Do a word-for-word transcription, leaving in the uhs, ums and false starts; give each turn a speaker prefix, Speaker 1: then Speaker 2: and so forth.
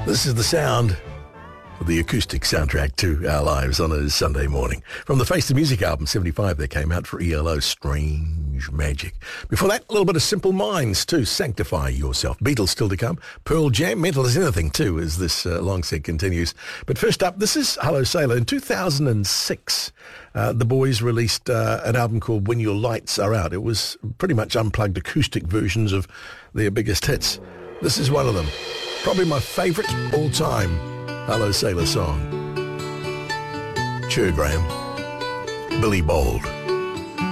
Speaker 1: This is the sound of the acoustic soundtrack to our lives on a Sunday morning. From the Face the Music album, seventy-five, that came out for E L O, Strange Magic. Before that, a little bit of Simple Minds too, Sanctify Yourself. Beatles still to come. Pearl Jam, Mental as Anything too, as this uh, long set continues. But first up, this is Hello Sailor. In two thousand six, uh, the boys released uh, an album called When Your Lights Are Out. It was pretty much unplugged acoustic versions of their biggest hits. This is one of them. Probably my favourite all-time Hello Sailor song. Cher Graham, Billy Bold.